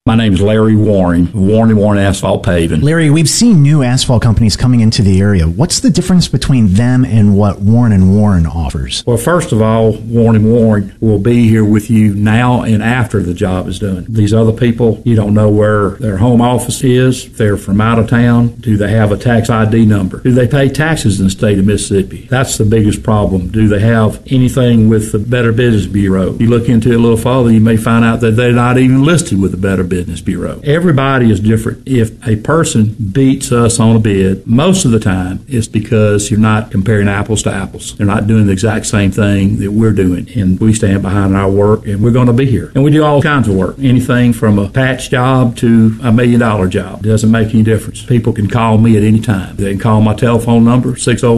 My name is Larry Warren, Warren Asphalt Paving. Larry, we've seen new asphalt companies coming into the area. What's the difference between them and what Warren & Warren offers? Well, first of all, Warren & Warren will be here with you now and after the job is done. These other people, you don't know where their home office is. If they're from out of town, do they have a tax ID number? Do they pay taxes in the state of Mississippi? That's the biggest problem. Do they have anything with the Better Business Bureau? You look into it a little further, you may find out that they're not even listed with the Better Business Bureau. Everybody is different. If a person beats us on a bid, most of the time it's because you're not comparing apples to apples. They're not doing the exact same thing that we're doing, and we stand behind our work, and we're going to be here. And we do all kinds of work, anything from a patch job to $1 million job. It doesn't make any difference. People can call me at any time. They can call my telephone number,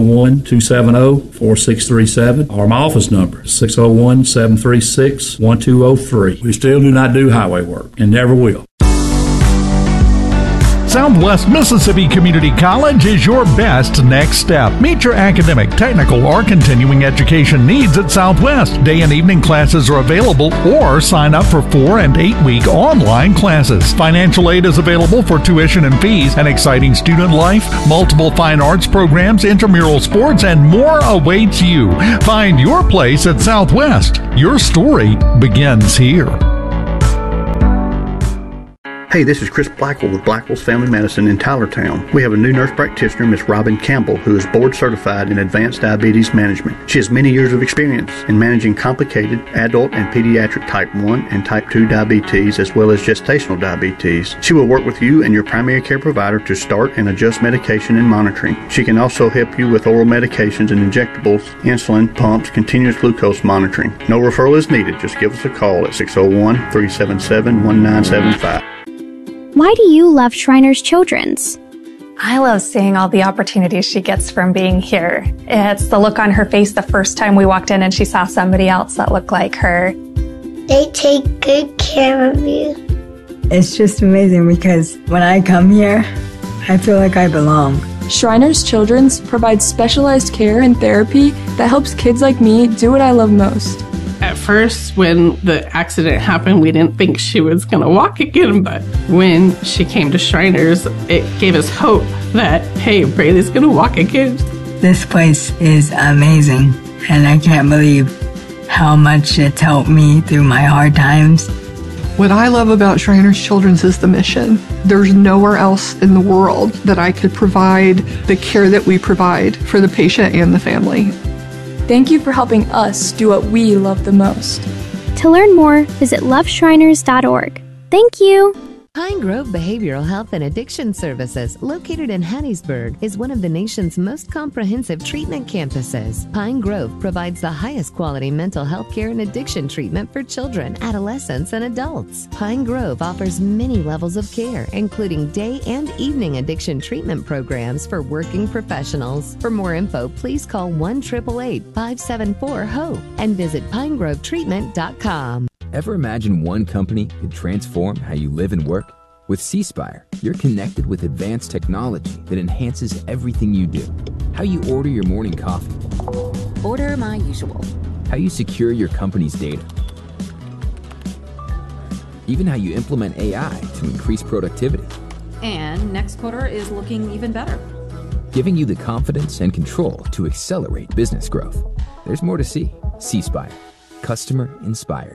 601-270-4637, or my office number, 601-736-1203. We still do not do highway work, and never will. Southwest Mississippi Community College is your best next step. Meet your academic, technical, or continuing education needs at Southwest. Day and evening classes are available, or sign up for 4- and 8-week online classes. Financial aid is available for tuition and fees, an exciting student life, multiple fine arts programs, intramural sports, and more awaits you. Find your place at Southwest. Your story begins here. Hey, this is Chris Blackwell with Blackwell's Family Medicine in Tylertown. We have a new nurse practitioner, Miss Robin Campbell, who is board certified in advanced diabetes management. She has many years of experience in managing complicated adult and pediatric type 1 and type 2 diabetes, as well as gestational diabetes. She will work with you and your primary care provider to start and adjust medication and monitoring. She can also help you with oral medications and injectables, insulin, pumps, continuous glucose monitoring. No referral is needed. Just give us a call at 601-377-1975. Why do you love Shriners Children's? I love seeing all the opportunities she gets from being here. It's the look on her face the first time we walked in and she saw somebody else that looked like her. They take good care of you. It's just amazing because when I come here, I feel like I belong. Shriners Children's provides specialized care and therapy that helps kids like me do what I love most. At first, when the accident happened, we didn't think she was going to walk again, but when she came to Shriners, it gave us hope that, hey, Braylee's going to walk again. This place is amazing, and I can't believe how much it's helped me through my hard times. What I love about Shriners Children's is the mission. There's nowhere else in the world that I could provide the care that we provide for the patient and the family. Thank you for helping us do what we love the most. To learn more, visit loveshriners.org. Thank you. Pine Grove Behavioral Health and Addiction Services, located in Hattiesburg, is one of the nation's most comprehensive treatment campuses. Pine Grove provides the highest quality mental health care and addiction treatment for children, adolescents, and adults. Pine Grove offers many levels of care, including day and evening addiction treatment programs for working professionals. For more info, please call 1-888-574-HOPE and visit pinegrovetreatment.com. Ever imagine one company could transform how you live and work? With C-Spire, you're connected with advanced technology that enhances everything you do. How you order your morning coffee. Order my usual. How you secure your company's data. Even how you implement AI to increase productivity. And next quarter is looking even better. Giving you the confidence and control to accelerate business growth. There's more to see. C-Spire. Customer inspired.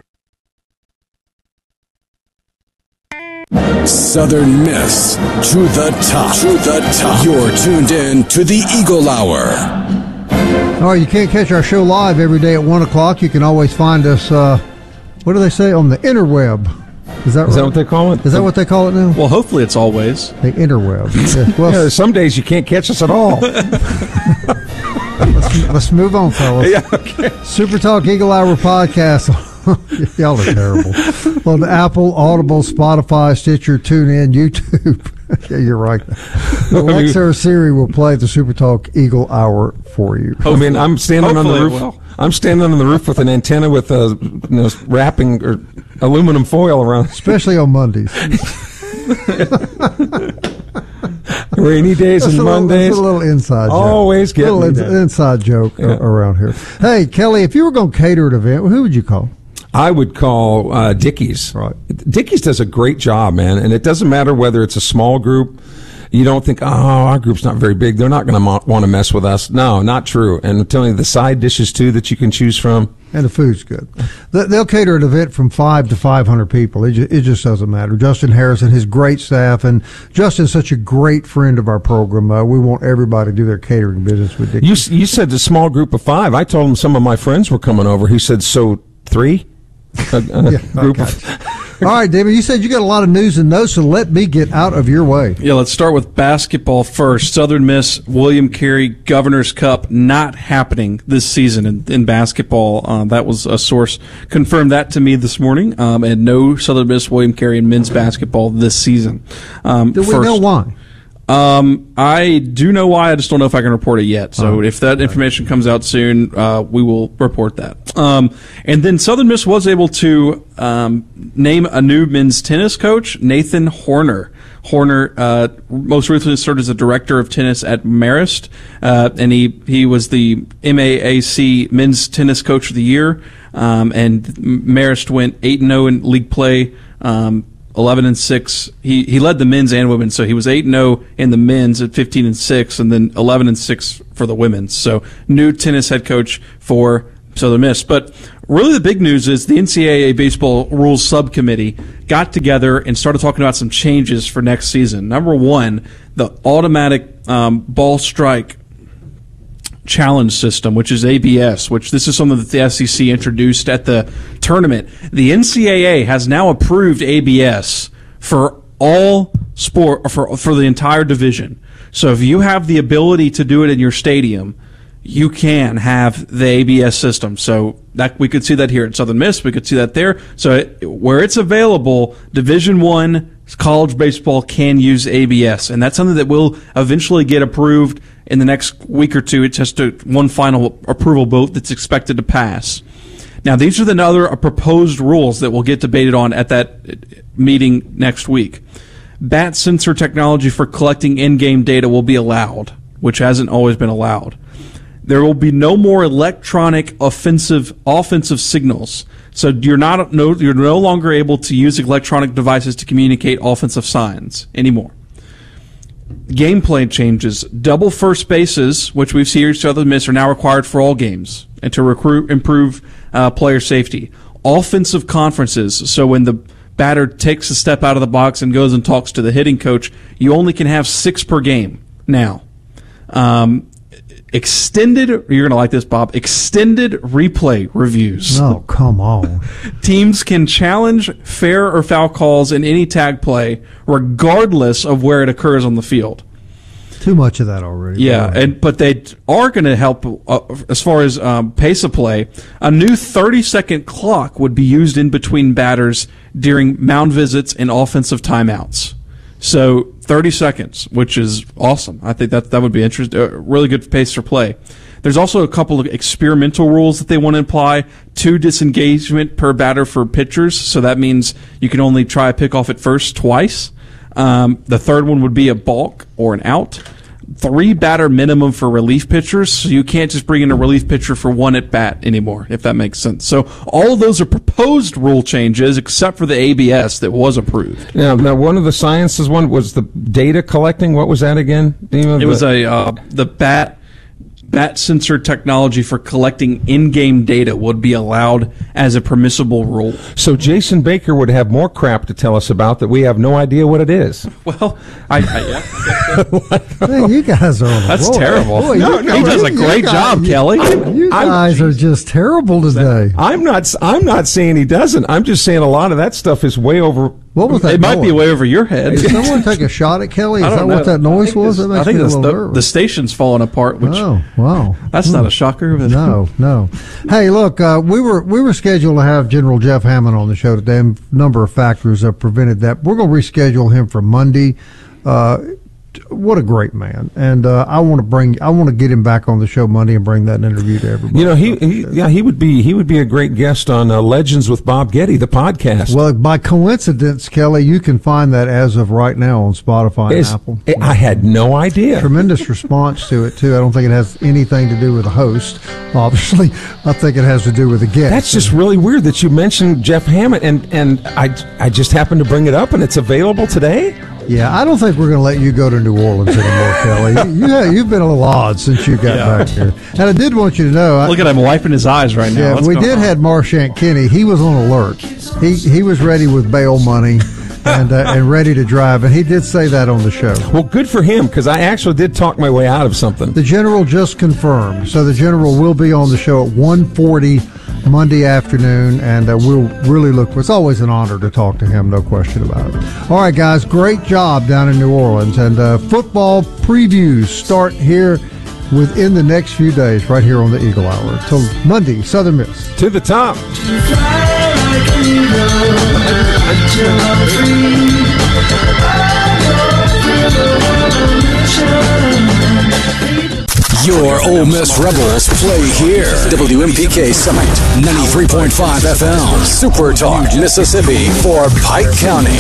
Southern Miss to the top. To the top. You're tuned in to the Eagle Hour. All right, you can't catch our show live every day at 1 o'clock. You can always find us, what do they say, on the interweb. Is that right? Is that what they call it? Is that what they call it now? Well, hopefully it's always. The interweb. Yeah, well, some days you can't catch us at all. Let's move on, fellas. Yeah, okay. Super Talk Eagle Hour podcast. Y'all are terrible. On Apple, Audible, Spotify, Stitcher, TuneIn, YouTube. Yeah, you're right. Alexa or Siri will play the Super Talk Eagle Hour for you. I mean, I'm standing on the roof. I'm standing on the roof with an antenna with wrapping or aluminum foil around. Especially on Mondays. Rainy days and Mondays. That's a little inside joke. Always get inside joke around here. Hey, Kelly, if you were going to cater an event, who would you call? I would call Dickies. Right. Dickies does a great job, man, and it doesn't matter whether it's a small group. You don't think, our group's not very big. They're not going to want to mess with us. No, not true. And I'm telling you, the side dishes, too, that you can choose from. And the food's good. They'll cater an event from 5 to 500 people. It just doesn't matter. Justin Harrison, his great staff, and Justin's such a great friend of our program. We want everybody to do their catering business with Dickies. You said a small group of 5. I told him some of my friends were coming over. He said, so 3? Group of... All right, David, you said you got a lot of news and notes, so let me get out of your way. Yeah, let's start with basketball first. Southern Miss, William Carey, Governor's Cup, not happening this season in basketball. That was a source confirmed that to me this morning, and no Southern Miss, William Carey in men's basketball this season. Do we know why? I do know why. I just don't know if I can report it yet. So if that information comes out soon, we will report that. And then Southern Miss was able to name a new men's tennis coach, Nathan Horner. Horner most recently served as the director of tennis at Marist, and he was the MAAC Men's Tennis Coach of the Year. And Marist went 8-0 in league play. 11-6. He led the men's and women's, so he was 8-0 in the men's at 15-6, and then 11-6 for the women's. So new tennis head coach for Southern Miss. But really the big news is the NCAA baseball rules subcommittee got together and started talking about some changes for next season. Number one, the automatic ball strike challenge system, which is ABS, which this is something that the SEC introduced at the tournament. The NCAA has now approved ABS for all sport, for the entire division. So if you have the ability to do it in your stadium, you can have the ABS system. So that we could see that here at Southern Miss. We could see that there. So where it's available, Division I college baseball can use ABS, and that's something that will eventually get approved in the next week or two. It's just one final approval vote that's expected to pass. Now, these are the other proposed rules that will get debated on at that meeting next week. Bat sensor technology for collecting in-game data will be allowed, which hasn't always been allowed. There will be no more electronic offensive signals. So you're no longer able to use electronic devices to communicate offensive signs anymore. Gameplay changes. Double first bases, which we've seen here at Southern Miss, are now required for all games and to improve player safety. Offensive conferences. So when the batter takes a step out of the box and goes and talks to the hitting coach, you only can have 6 per game now. Extended, you're going to like this, Bob, extended replay reviews. Oh, come on. Teams can challenge fair or foul calls in any tag play, regardless of where it occurs on the field. Too much of that already. Yeah, but they are going to help as far as pace of play. A new 30-second clock would be used in between batters during mound visits and offensive timeouts. So 30 seconds, which is awesome. I think that would be interesting. Really good pace for play. There's also a couple of experimental rules that they want to apply. 2 disengagement per batter for pitchers. So that means you can only try a pickoff at first twice. The third one would be a balk or an out. 3 batter minimum for relief pitchers, so you can't just bring in a relief pitcher for 1 at bat anymore, if that makes sense. So all of those are proposed rule changes, except for the ABS that was approved. Now one of the sciences one was the data collecting. What was that again? It was the bat sensor technology for collecting in-game data would be allowed as a permissible rule. So Jason Baker would have more crap to tell us about that we have no idea what it is. Well, Man, you guys are on a That's roll. terrible. Boy, he does a great job, Kelly. You guys are just terrible today. I'm not saying he doesn't. I'm just saying a lot of that stuff is way over. What was that? It might be way over your head. Did someone take a shot at Kelly? Is that what that noise was? That makes I think me a little nervous. the station's falling apart. Which wow, that's not a shocker. No. Hey, look, we were scheduled to have General Jeff Hammond on the show today. A number of factors have prevented that. We're going to reschedule him for Monday. what a great man. And I want to get him back on the show Monday and bring that interview to everybody. You know, he would be a great guest on Legends with Bob Getty, the podcast. Well, by coincidence, Kelly, you can find that as of right now on Spotify and Apple. I had no idea. Tremendous response to it too. I don't think it has anything to do with the host. Obviously, I think it has to do with the guest. That's just really weird that you mentioned Jeff Hammond, and I just happened to bring it up, and it's available today. Yeah, I don't think we're going to let you go to New Orleans anymore, Kelly. You've been a little odd since you got back here. And I did want you to know. Look at him wiping his eyes right now. Yeah, we did have Marchant Kenny. He was on alert. He was ready with bail money and ready to drive, and he did say that on the show. Well, good for him, because I actually did talk my way out of something. The General just confirmed. So the General will be on the show at 1:40 Monday afternoon, and we'll really look. It's always an honor to talk to him, no question about it. All right, guys, great job down in New Orleans, and football previews start here within the next few days, right here on the Eagle Hour. Till Monday, Southern Miss to the top. Your Ole Miss Rebels play here. WMPK Summit, 93.5 FM. Super Talk, Mississippi for Pike County.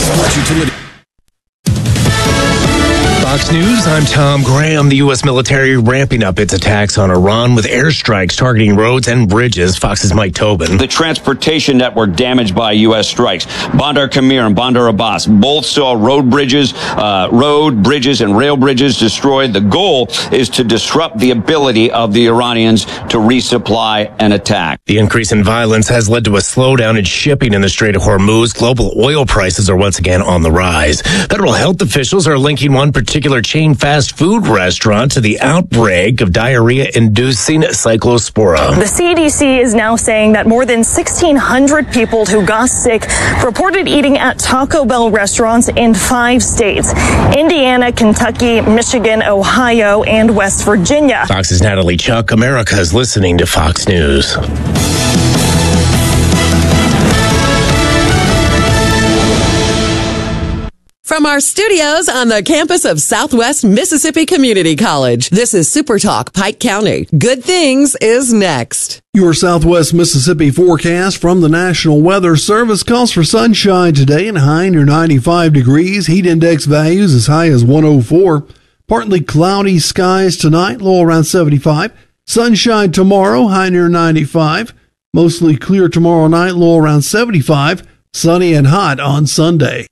Fox News, I'm Tom Graham. The U.S. military ramping up its attacks on Iran with airstrikes targeting roads and bridges. Fox's Mike Tobin. The transportation network damaged by U.S. strikes. Bandar Kamir and Bandar Abbas both saw road bridges, and rail bridges destroyed. The goal is to disrupt the ability of the Iranians to resupply and attack. The increase in violence has led to a slowdown in shipping in the Strait of Hormuz. Global oil prices are once again on the rise. Federal health officials are linking one particular chain fast food restaurant to the outbreak of diarrhea-inducing cyclospora. The CDC is now saying that more than 1,600 people who got sick reported eating at Taco Bell restaurants in 5 states: Indiana, Kentucky, Michigan, Ohio, and West Virginia. Fox's Natalie Chuck. America is listening to Fox News. From our studios on the campus of Southwest Mississippi Community College, this is Super Talk Pike County. Good Things is next. Your Southwest Mississippi forecast from the National Weather Service calls for sunshine today and high near 95 degrees. Heat index values as high as 104. Partly cloudy skies tonight, low around 75. Sunshine tomorrow, high near 95. Mostly clear tomorrow night, low around 75. Sunny and hot on Sunday.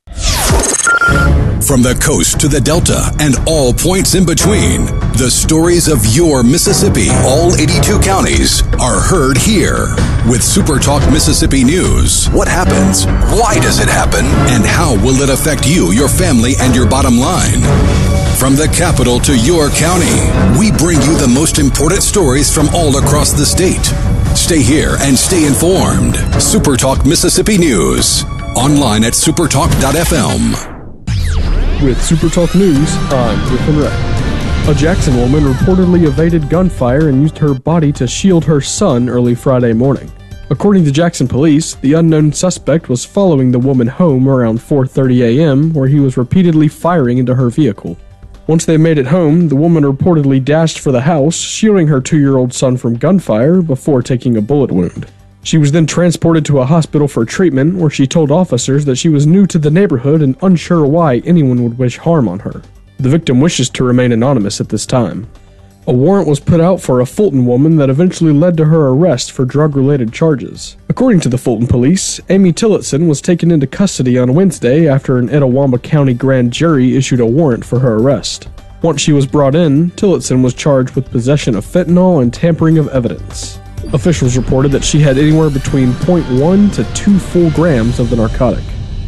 From the coast to the Delta and all points in between, the stories of your Mississippi, all 82 counties, are heard here. With Super Talk Mississippi News, what happens? Why does it happen? And how will it affect you, your family, and your bottom line? From the capital to your county, we bring you the most important stories from all across the state. Stay here and stay informed. Super Talk Mississippi News. Online at supertalk.fm. With Super Talk News, I'm Griffin Wright. A Jackson woman reportedly evaded gunfire and used her body to shield her son early Friday morning. According to Jackson police, the unknown suspect was following the woman home around 4:30 a.m., where he was repeatedly firing into her vehicle. Once they made it home, the woman reportedly dashed for the house, shielding her 2-year-old son from gunfire before taking a bullet wound. She was then transported to a hospital for treatment, where she told officers that she was new to the neighborhood and unsure why anyone would wish harm on her. The victim wishes to remain anonymous at this time. A warrant was put out for a Fulton woman that eventually led to her arrest for drug-related charges. According to the Fulton police, Amy Tillotson was taken into custody on Wednesday after an Etowah County grand jury issued a warrant for her arrest. Once she was brought in, Tillotson was charged with possession of fentanyl and tampering of evidence. Officials reported that she had anywhere between 0.1 to 2 full grams of the narcotic.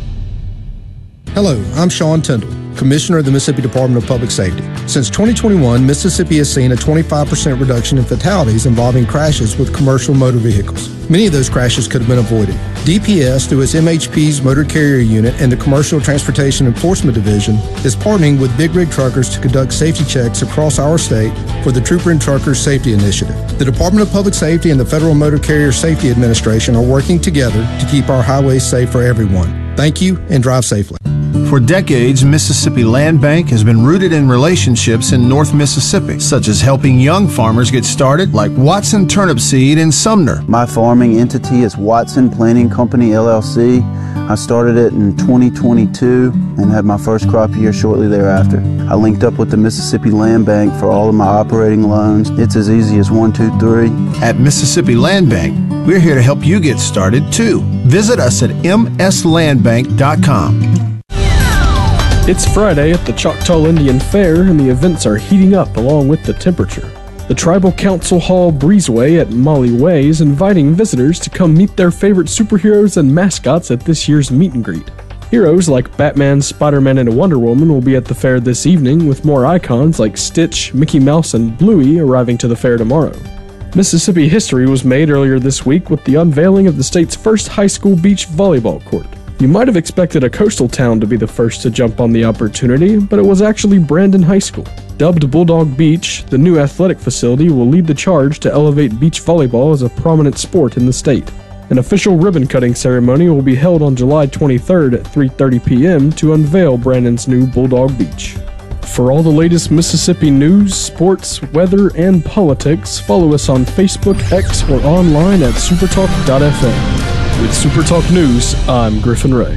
Hello, I'm Sean Tyndall, Commissioner of the Mississippi Department of Public Safety. Since 2021, Mississippi has seen a 25% reduction in fatalities involving crashes with commercial motor vehicles. Many of those crashes could have been avoided. DPS, through its MHP's Motor Carrier Unit and the Commercial Transportation Enforcement Division, is partnering with Big Rig Truckers to conduct safety checks across our state for the Trooper and Truckers Safety Initiative. The Department of Public Safety and the Federal Motor Carrier Safety Administration are working together to keep our highways safe for everyone. Thank you, and drive safely. For decades, Mississippi Land Bank has been rooted in relationships in North Mississippi, such as helping young farmers get started, like Watson Turnip Seed in Sumner. My farming entity is Watson Planting Company, LLC. I started it in 2022 and had my first crop year shortly thereafter. I linked up with the Mississippi Land Bank for all of my operating loans. It's as easy as 1, 2, 3. At Mississippi Land Bank, we're here to help you get started too. Visit us at mslandbank.com. It's Friday at the Choctaw Indian Fair, and the events are heating up along with the temperature. The Tribal Council Hall Breezeway at Molly Way is inviting visitors to come meet their favorite superheroes and mascots at this year's meet and greet. Heroes like Batman, Spider-Man, and Wonder Woman will be at the fair this evening, with more icons like Stitch, Mickey Mouse, and Bluey arriving to the fair tomorrow. Mississippi history was made earlier this week with the unveiling of the state's first high school beach volleyball court. You might have expected a coastal town to be the first to jump on the opportunity, but it was actually Brandon High School. Dubbed Bulldog Beach, the new athletic facility will lead the charge to elevate beach volleyball as a prominent sport in the state. An official ribbon-cutting ceremony will be held on July 23rd at 3:30 p.m. to unveil Brandon's new Bulldog Beach. For all the latest Mississippi news, sports, weather, and politics, follow us on Facebook, X, or online at supertalk.fm. With Supertalk News, I'm Griffin Ray.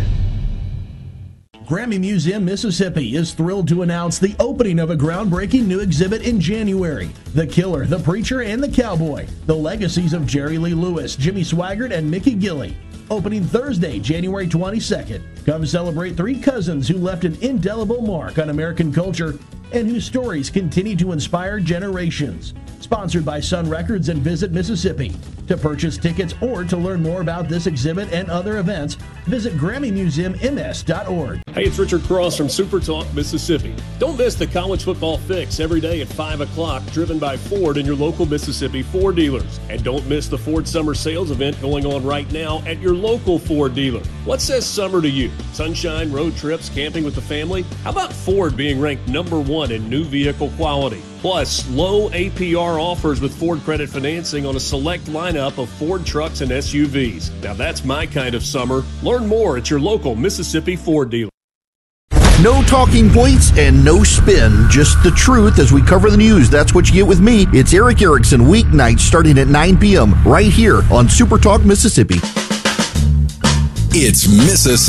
Grammy Museum, Mississippi is thrilled to announce the opening of a groundbreaking new exhibit in January. The Killer, the Preacher, and the Cowboy. The legacies of Jerry Lee Lewis, Jimmy Swaggart, and Mickey Gilley. Opening Thursday, January 22nd. Come celebrate three cousins who left an indelible mark on American culture and whose stories continue to inspire generations. Sponsored by Sun Records and Visit Mississippi. To purchase tickets or to learn more about this exhibit and other events, visit GrammyMuseumMS.org. Hey, it's Richard Cross from Super Talk, Mississippi. Don't miss the College Football Fix every day at 5 o'clock, driven by Ford and your local Mississippi Ford dealers. And don't miss the Ford Summer Sales event going on right now at your local Ford dealer. What says summer to you? Sunshine, road trips, camping with the family? How about Ford being ranked #1 in new vehicle quality? Plus, low APR offers with Ford credit financing on a select lineup of Ford trucks and SUVs. Now that's my kind of summer. Learn more at your local Mississippi Ford dealer. No talking points and no spin, just the truth as we cover the news. That's what you get with me. It's Eric Erickson, weeknights starting at 9 p.m. right here on Super Talk Mississippi. It's Mississippi.